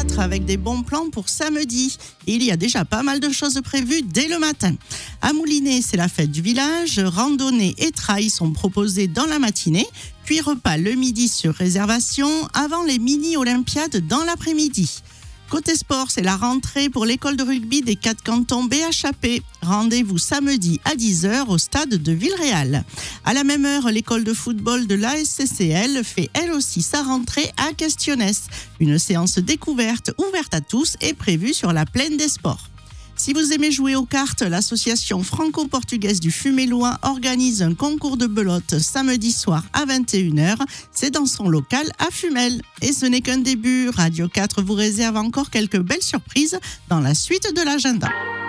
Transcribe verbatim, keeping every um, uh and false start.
quatre avec des bons plans pour samedi. Et il y a déjà pas mal de choses prévues dès le matin. À Moulinet, c'est la fête du village. Randonnée et trail sont proposés dans la matinée. Puis repas le midi sur réservation avant les mini-olympiades dans l'après-midi. Côté sport, c'est la rentrée pour l'école de rugby des quatre cantons B H A P. Rendez-vous samedi à dix heures au stade de Villeréal. À la même heure, l'école de football de l'A S C C L fait elle aussi sa rentrée à Questiones. Une séance découverte ouverte à tous est prévue sur la plaine des sports. Si vous aimez jouer aux cartes, l'association franco-portugaise du Fumélois organise un concours de belote samedi soir à vingt et une heures. C'est dans son local à Fumel. Et ce n'est qu'un début. Radio quatre vous réserve encore quelques belles surprises dans la suite de l'agenda.